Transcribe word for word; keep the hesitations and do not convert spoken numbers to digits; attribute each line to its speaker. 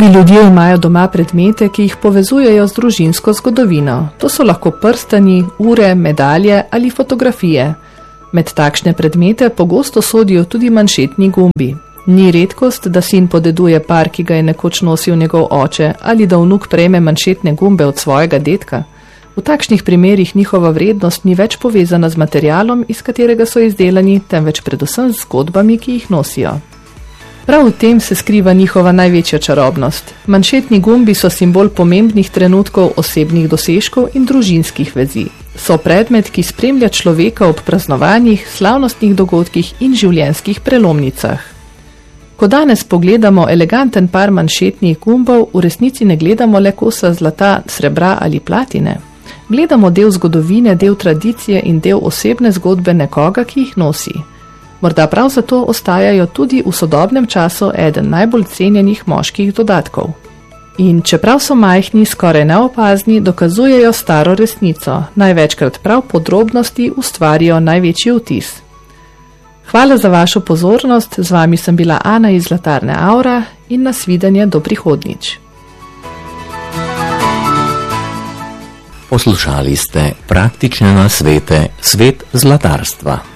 Speaker 1: Mnogi ljudje imajo doma predmete, ki jih povezujejo z družinsko zgodovino. To so lahko prstani, ure, medalje ali fotografije. Med takšne predmete pogosto sodijo tudi manšetni gumbi. Ni redkost, da sin podeduje par, ki ga je nekoč nosil njegov oče, ali da vnuk prejme manšetne gumbe od svojega dedka. V takšnih primerih njihova vrednost ni več povezana z materialom, iz katerega so izdelani, temveč predvsem z zgodbami, ki jih nosijo. Prav v tem se skriva njihova največja čarobnost. Manšetni gumbi so simbol pomembnih trenutkov, osebnih dosežkov in družinskih vezi. So predmet, ki spremlja človeka ob praznovanjih, slavnostnih dogodkih in življenjskih prelomnicah. Ko danes pogledamo eleganten par manšetnih gumbov, v resnici ne gledamo le kosa zlata, srebra ali platine. Gledamo del zgodovine, del tradicije in del osebne zgodbe nekoga, ki jih nosi. Morda prav zato ostajajo tudi v sodobnem času eden najbolj cenjenih moških dodatkov. In čeprav so majhni, skoraj neopazni, dokazujejo staro resnico. Največkrat prav podrobnosti ustvarijo največji vtis. Hvala za vašo pozornost, z vami sem bila Ana iz Zlatarne Aura in nasvidenje do prihodnjič.
Speaker 2: Poslušali ste praktične nasvete Svet zlatarstva.